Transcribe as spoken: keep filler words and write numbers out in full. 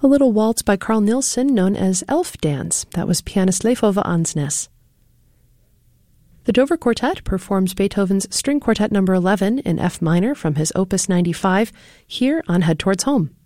A little waltz by Carl Nielsen known as Elf Dance. That was pianist Leif Ove Ansnes. The Dover Quartet performs Beethoven's String Quartet number eleven in F minor from his Opus ninety-five here on Head Towards Home.